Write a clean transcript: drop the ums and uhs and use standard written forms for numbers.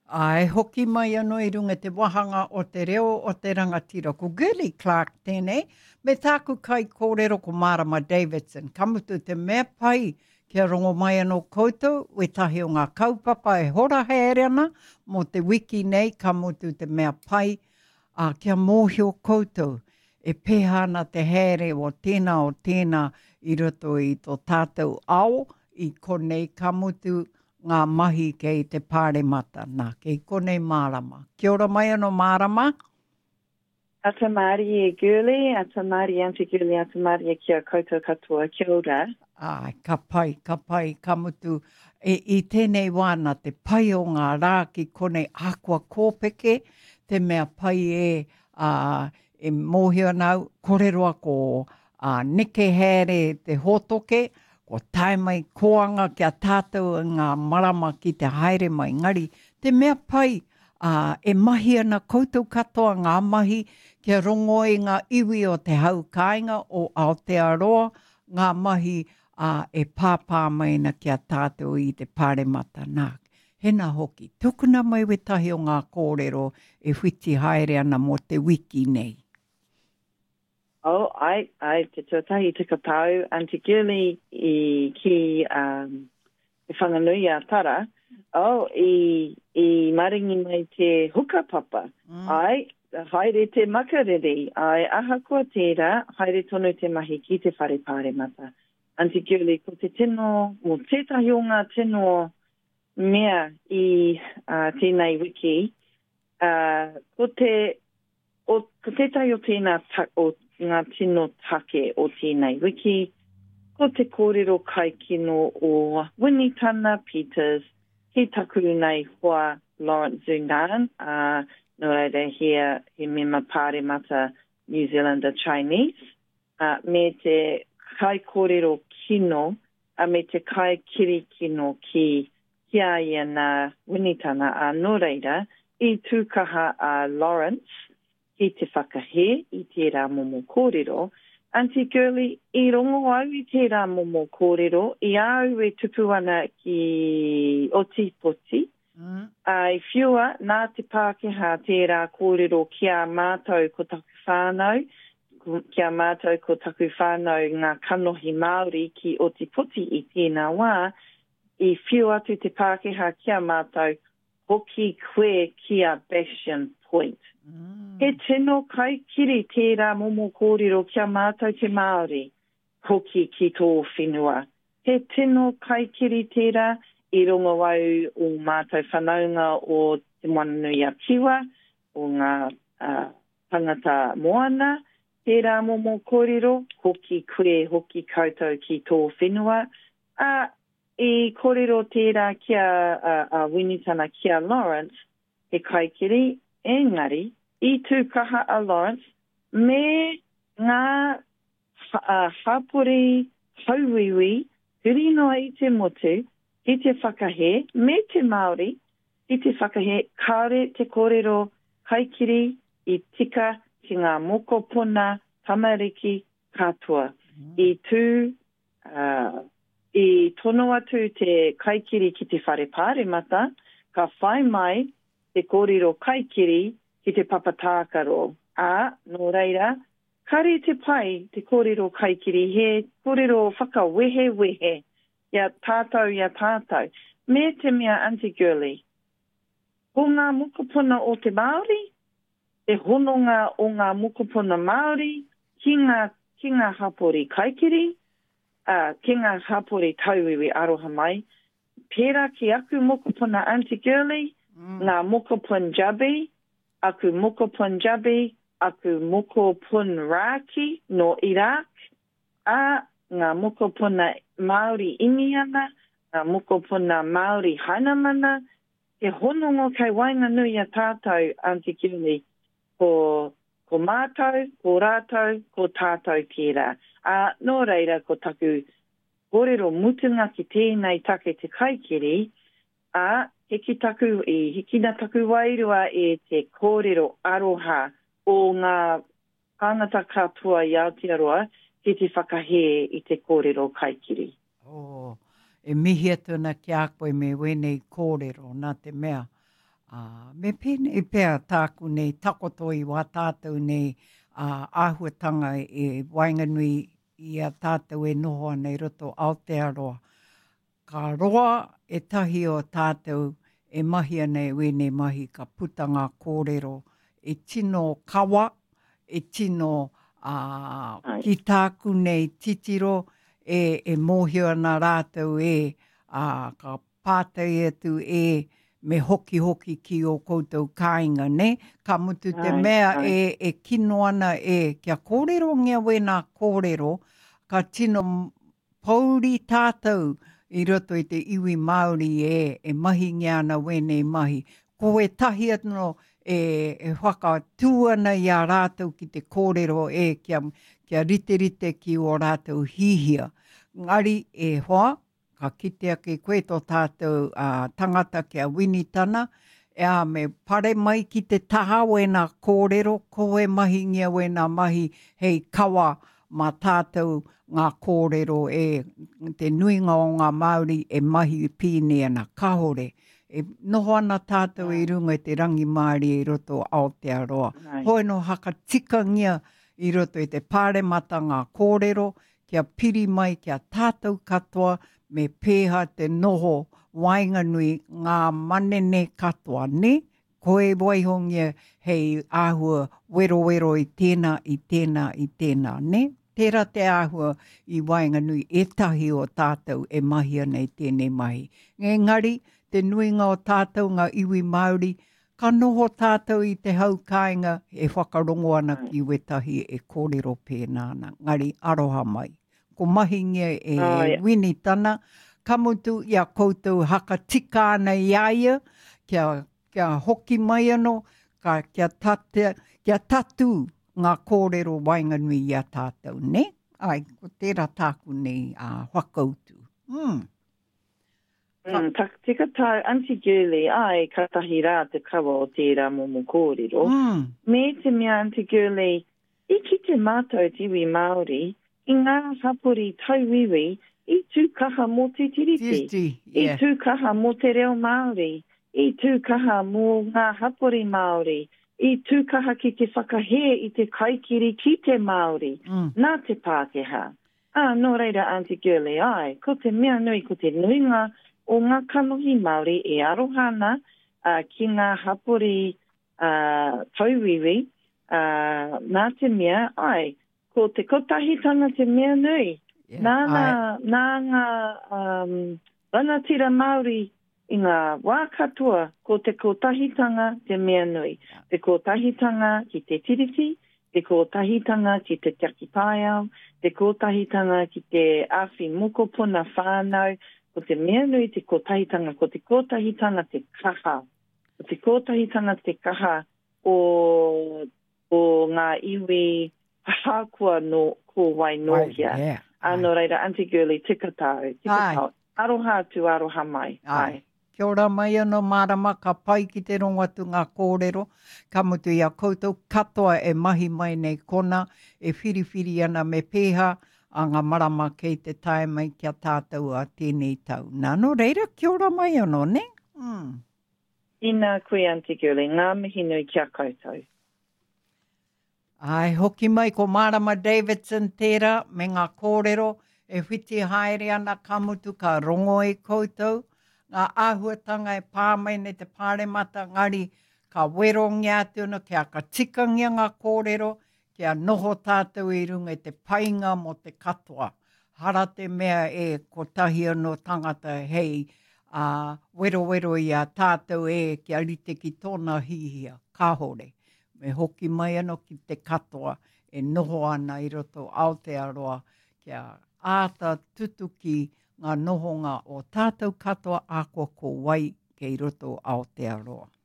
Ai, hoki mai anō I runga te wahanga o te reo o te rangatira. Ko Gurley Clark tēnei, me tāku kai kōrero ko Marama Davidson. Kamutu te mea pai kia rongo mai anō koutou, we tahi o ngā kaupapa e hora haere ana, mo te wiki nei, kamutu te mea pai, kia mōhio koutou, e pēhana te haere o tēnā I roto I tō tātou ao, I konei kamutu ngā mahi kei te pāremata nā, kei konei Marama. Kia ora mai anō Marama. Ata Māori e Gurley, ata Māori Auntie Gurley, ata Māori e kia koutou katoa, kia ora. Ai, ka pai, ka mutu. I tēnei wāna te pai o ngā rā ki konei ākua kōpeke, te mea pai e mōhio nau, koreroa ko neke here te hotoke, ko tae mai koanga kia tātou ngā marama ki te haere mai ngari. Te mea pai e mahi ana koutou katoa ngā mahi kia rongo I ngā iwi o te hau kāinga o Aotearoa, ngā mahi e pāpā mai na kia tātou I te pāremata nā. Hena hoki, tukuna mai we tahi o ngā kōrero e whiti haere ana mo te wiki nei. Oh, ai, te tuatahi tika pau, Auntie Gurley ki e whanganui a tara. Oh, I maringi mai te hukapapa. Ai, haere te makariri. Ai, aha kua tērā, haere tonu te mahi ki te whare pāremata. Auntie Gurley, ko te tino, mo tētahi o ngā tino mea I tēnei wiki, ko tētahi o tēnā ngā tino take o tēnei wiki, ko te kōrero kai kino o Winitana Peters, he taku nei hoa Lawrence Zungan, no reira here he mema pāremata New Zealander Chinese, me te kai kōrero kino, me te kai kiri kino ki ia na Winitana, no reira, I tūkaha a Lawrence, I te whakahe I tērā momo kōrero. Auntie Gurley, I rongo au I tērā momo kōrero, I au e tupu ana ki Otipoti. I whiua nā te Pākehā tērā kōrero kia mātou ko taku whānau, kia mātou ko taku whānau ngā kanohi Māori ki Otipoti I tēnā wā, I whiua atu te Pākehā kia mātou hoki koe kia Bastion Point. He tino kai kiri tērā momo kōrero kia mātou te Māori, hoki ki tō whenua. He tino kai kiri tērā I rongo au o mātou whanaunga o te Moananui a Kiwa, o ngā tangata moana, tērā momo kōrero, hoki koe, hoki koutou ki tō whenua. I kōrero tērā kia Winitana kia Lawrence, he kai kiri, engari, I tūkaha a Lawrence, me ngā hapori hauiwi, huri noa I te motu, I te whakahe, me te Māori, I te whakahe, kāre te kōrero kaikiri I tika ki ngā mokopuna tamariki katoa. I tono atu te kaikiri ki te whare pāremata, ka whai mai te kōrero kaikiri ki te papatākaro. No reira, kare te pai te kōrero kaikiri, he kōrero whakawehe, ia tātou. Me te mea Auntie Gurley, ko ngā mokopuna o te Māori, te hononga o ngā mokopuna Māori, ki ngā hapori kaikiri, ki ngā hapori tauiwi aroha mai, pērā ki aku mokopuna Auntie Gurley, ngā moko Punjabi, aku moko Raki no Iraq, ngā moko puna Māori Iniana, ngā moko puna Māori Hainamana, he honongo kei Wainganui a tātou, Auntie Gurley, ko mātou, ko rātou, ko tātou tērā. No reira, ko taku kōrero mutunga ki tēnei take te kaikiri, hikina taku wairua te kōrero aroha o ngā kāngata katoa I Aotearoa ki te whakahe I te kōrero kaikiri. E mihi atu na ki a koe me wenei kōrero, nā te mea. Me pēnei pēr tāku nei takotoi wā tātou nei āhuatanga e Wainganui i a tātou e noho nei roto Aotearoa. Ka roa e tahi o tātou e mahi nei wene mahi ka puta ngā kōrero e tino kawa, e tino ki tāku nei titiro e mōhio ana rātou ka pātai atu me hoki ki o koutou kāinga, ne? Ka mutu te mea e kino ana kia kōrero ngia wena kōrero, ka tino pauri tātou i roto i te iwi Māori e mahi ngia ana wene mahi. Ko e tahi atu e whakatū ana i a rātou ki te kōrero kia rite ki o rātou hihia. Ngari e hoa, ka kitea ke koe tō tātou tangata kia winitana, me pare mai ki te taha wena kōrero, koe mahi ngia wena mahi hei kawa ma tātou ngā kōrero te nuinga o ngā Māori e mahi pīne ana kahore. E noho ana tātou i runga te rangi Māori i roto Aotearoa. Hoi no haka tika ngia i roto i te pāremata ngā kōrero, kia piri mai kia tātou katoa, me pēha te noho Wainganui ngā manene katoa, ne? Koe waihongia hei āhua wero i tēnā, ne? Tērā te āhua i Wainganui e tahi o tātou e mahi nei tēnei mahi. Ngari, te nuinga o tātou ngā iwi Māori, ka noho tātou i te haukāinga e whakarongo ana ki wetahi e kōrero pēnāna. Ngari, aroha mai. Ko mahi ngia winitana, ka mutu i a koutou haka tika ana i aia, kia hoki mai ano, kia tatu ngā kōrero Wainganui i a tātou, ne? Ai, ko tērā tāku nei whakautu. Tika tau, Auntie Girly, ka tahi rā te kawa o tērā momo kōrero. Me te mea, Auntie Girly, i ki te mātou te iwi Māori, i ngā hapori tauiwi, i tūkaha mō te tiriti, i tūkaha mō te reo Māori, i tūkaha mō ngā hapori Māori, i tūkaha ki te whakahe i te kaikiri ki te Māori, nā te Pākehā. Nō reira, Auntie Girly, ko te mea nui, ko te nuinga o ngā kanohi Māori e arohana ki ngā hapori tauiwi, nā te mea, ko te kotahitanga te mea nui. Nā ngā rangatira Māori i ngā wā katoa, ko te kotahitanga te mea nui. Te kotahitanga ki te tiriti, te kotahitanga ki te tiaki pāiau, te kotahitanga ki te awhi mokopuna whānau, ko te mea nui te kotahitanga, ko te kotahitanga te kaha. Ko te kotahitanga te kaha o ngā iwi hākua no ko Wainohia. Anō reira, Auntie Girly, tika tau. Aroha atu, aroha mai. Kia ora mai anō marama, ka pai ki te rongatu ngā kōrero, ka mutu i a koutou katoa e mahi mai nei kona, e whiriwhiri ana me pēha, a ngā marama kei te tae mai kia tātou a tēnei tau. Nā no reira, kia ora mai anō, ne? Ina koe, Auntie Girly, ngā mihi nui kia koutou. Hoki mai ko Marama Davidson tērā, me ngā kōrero, e whiti haere ana ka mutu ka rongo e koutou, ngā āhuatanga e pāmai nei te pāremata, ngari ka werongi atu ana, kia ka tikangia ngā kōrero, kia noho tātou i runga te painga mo te katoa. Hara te mea ko tahi anō tangata hei wero i a tātou kia rite ki tōna hihia, kāhore. Me hoki mai anō ki te katoa e noho ana i roto Aotearoa kia āta tutuki ngā nohonga o tātou katoa ākua ko wai kei roto Aotearoa.